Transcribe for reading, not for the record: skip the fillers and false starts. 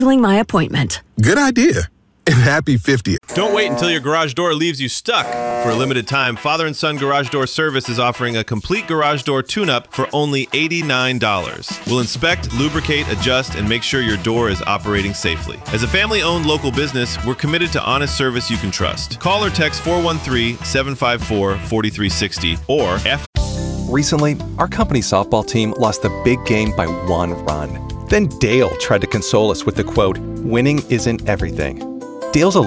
my appointment. Good idea. And happy 50th. Don't wait until your garage door leaves you stuck. For a limited time, Father & Son Garage Door Service is offering a complete garage door tune-up for only $89. We'll inspect, lubricate, adjust, and make sure your door is operating safely. As a family-owned local business, we're committed to honest service you can trust. Call or text 413-754-4360 or F. Recently, our company softball team lost the big game by 1 run. Then Dale tried to console us with the quote, "Winning isn't everything." Dale's a